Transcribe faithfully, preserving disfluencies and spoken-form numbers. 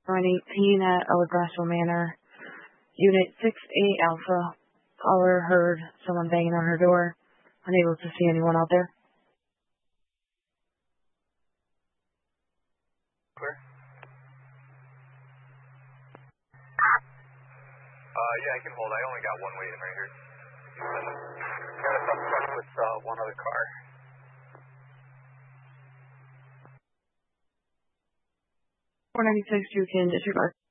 nine eighteen at Elegrasso Manor. Unit six eight Alpha. Caller heard someone banging on her door. Unable to see anyone out there. Clear. Uh, yeah, I can hold. I only got one waiting right here. Got a suspect with uh, one other car. four ninety-six, you can disregard.